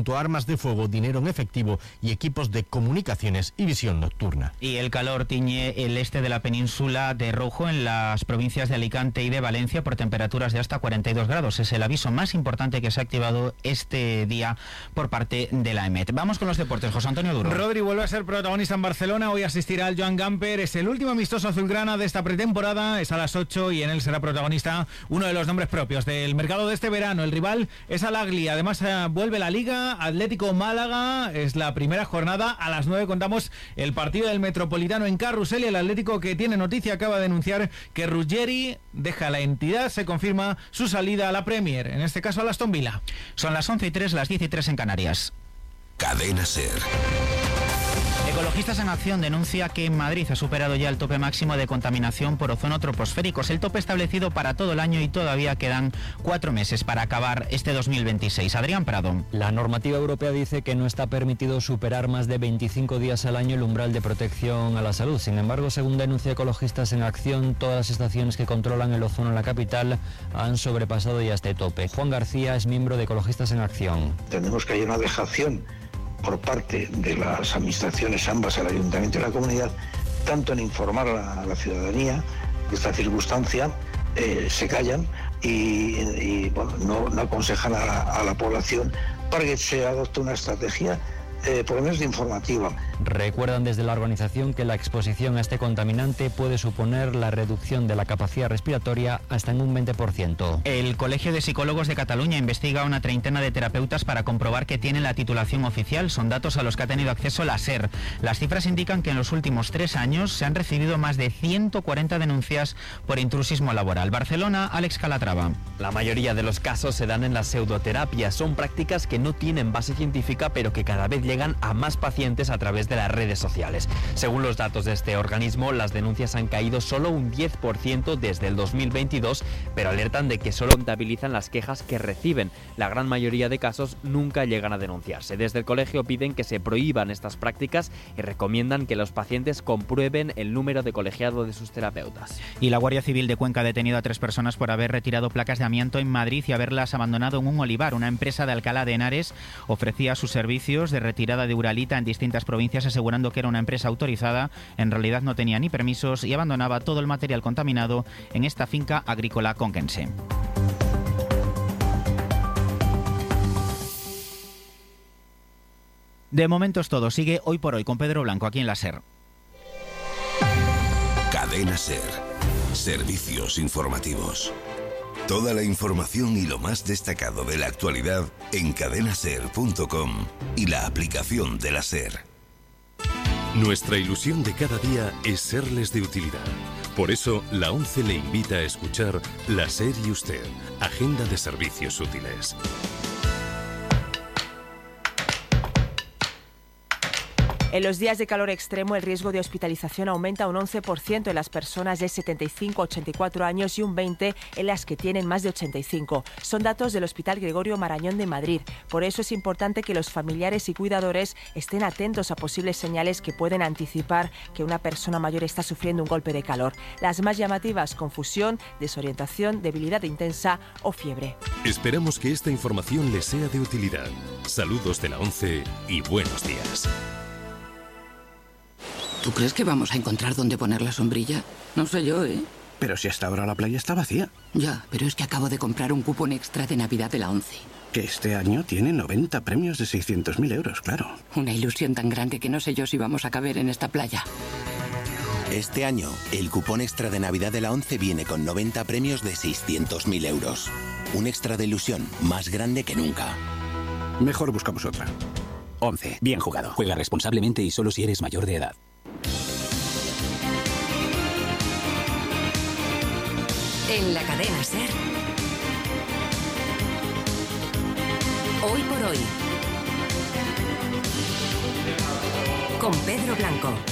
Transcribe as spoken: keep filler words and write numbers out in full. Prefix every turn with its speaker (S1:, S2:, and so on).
S1: junto a armas de fuego, dinero en efectivo y equipos de comunicaciones y visión nocturna.
S2: Y el calor tiñe el este de la península de rojo en las provincias de Alicante y de Valencia por temperaturas de hasta cuarenta y dos grados. Es el aviso más importante que se ha activado este día por parte de la EMET. Vamos con los deportes. José Antonio Duro.
S3: Rodri vuelve a ser protagonista en Barcelona. Hoy asistirá al Joan Gamper. Es el último amistoso azulgrana de esta pretemporada. Es a las ocho y en él será protagonista uno de los nombres propios del mercado de este verano. El rival es Al Ahly. Además eh, vuelve la Liga. Atlético Málaga. Es la primera jornada. A las nueve contamos el partido del Metropolitano en Carrusel. Y el Atlético, que tiene noticia, acaba de anunciar que Ruggeri deja la entidad. Se confirma su salida a la Premier. En este caso a la Aston Villa.
S2: Son las once y tres, las diez y tres en Canarias.
S4: Cadena SER.
S2: Ecologistas en Acción denuncia que en Madrid ha superado ya el tope máximo de contaminación por ozono troposférico. Es el tope establecido para todo el año y todavía quedan cuatro meses para acabar este dos mil veintiséis. Adrián Prado.
S5: La normativa europea dice que no está permitido superar más de veinticinco días al año el umbral de protección a la salud. Sin embargo, según denuncia Ecologistas en Acción, todas las estaciones que controlan el ozono en la capital han sobrepasado ya este tope. Juan García es miembro de Ecologistas en Acción.
S6: Tenemos que hay una dejación por parte de las administraciones, ambas, el ayuntamiento y la comunidad, tanto en informar a la, a la ciudadanía de esta circunstancia, eh, se callan y, y bueno, no, no aconsejan a la, a la población para que se adopte una estrategia, eh, por lo menos de informativa.
S5: Recuerdan desde la organización que la exposición a este contaminante puede suponer la reducción de la capacidad respiratoria hasta en un veinte por ciento.
S2: El Colegio de Psicólogos de Cataluña investiga a una treintena de terapeutas para comprobar que tienen la titulación oficial. Son datos a los que ha tenido acceso la SER. Las cifras indican que en los últimos tres años se han recibido más de ciento cuarenta denuncias por intrusismo laboral. Barcelona, Alex Calatrava.
S7: La mayoría de los casos se dan en la pseudoterapia. Son prácticas que no tienen base científica, pero que cada vez llegan a más pacientes a través de las redes sociales. Según los datos de este organismo, las denuncias han caído solo un diez por ciento desde el dos mil veintidós, pero alertan de que solo contabilizan las quejas que reciben. La gran mayoría de casos nunca llegan a denunciarse. Desde el colegio piden que se prohíban estas prácticas y recomiendan que los pacientes comprueben el número de colegiado de sus terapeutas.
S2: Y la Guardia Civil de Cuenca ha detenido a tres personas por haber retirado placas de amianto en Madrid y haberlas abandonado en un olivar. Una empresa de Alcalá de Henares ofrecía sus servicios de retirada de uralita en distintas provincias, asegurando que era una empresa autorizada. En realidad no tenía ni permisos y abandonaba todo el material contaminado en esta finca agrícola conquense. De momento es todo. Sigue Hoy por Hoy con Pedro Blanco aquí en la SER.
S4: Cadena SER. Servicios informativos. Toda la información y lo más destacado de la actualidad en cadena ser punto com y la aplicación de la SER.
S8: Nuestra ilusión de cada día es serles de utilidad. Por eso, la ONCE le invita a escuchar La SER y Usted, Agenda de Servicios Útiles.
S9: En los días de calor extremo, el riesgo de hospitalización aumenta un once por ciento en las personas de setenta y cinco a ochenta y cuatro años y un veinte por ciento en las que tienen más de ochenta y cinco. Son datos del Hospital Gregorio Marañón de Madrid. Por eso es importante que los familiares y cuidadores estén atentos a posibles señales que pueden anticipar que una persona mayor está sufriendo un golpe de calor. Las más llamativas: confusión, desorientación, debilidad intensa o fiebre.
S8: Esperamos que esta información les sea de utilidad. Saludos de la ONCE y buenos días.
S10: ¿Tú crees que vamos a encontrar dónde poner la sombrilla? No sé yo, ¿eh?
S11: Pero si hasta ahora la playa está vacía.
S10: Ya, pero es que acabo de comprar un cupón extra de Navidad de la ONCE.
S11: Que este año tiene noventa premios de seiscientos mil euros, claro.
S10: Una ilusión tan grande que no sé yo si vamos a caber en esta playa.
S12: Este año, el cupón extra de Navidad de la ONCE viene con noventa premios de seiscientos mil euros. Un extra de ilusión más grande que nunca.
S11: Mejor buscamos otra.
S13: ONCE. Bien jugado. Juega responsablemente y solo si eres mayor de edad.
S14: En la cadena SER. Hoy por Hoy. Con Pedro Blanco.